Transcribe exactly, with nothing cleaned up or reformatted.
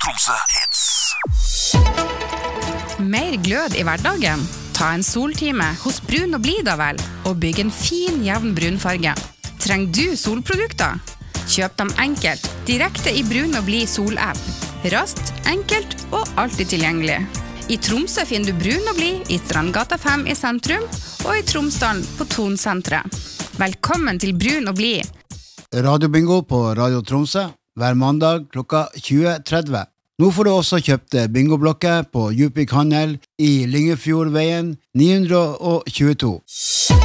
Tromsø Hits. Mer glød i hverdagen? Ta en soltime hos Brun og Blid da vel, og bygg en fin, jevn brunfarge. Trenger du solprodukter? Kjøp dem enkelt, direkte i Brun og Blid sol-app. Raskt, enkelt og alltid tilgjengelig. I Tromsø finner du Brun og Blid i Strandgata fem i sentrum, og i Tromsdalen på Tonsentret. Velkommen til Brun og Blid. Radiobingo på Radio Tromsø, hver mandag klokka tjue tretti. Nå får du også kjøpt bingoblokker på Djupvik Handel i Lyngefjordveien ni hundre tjueto.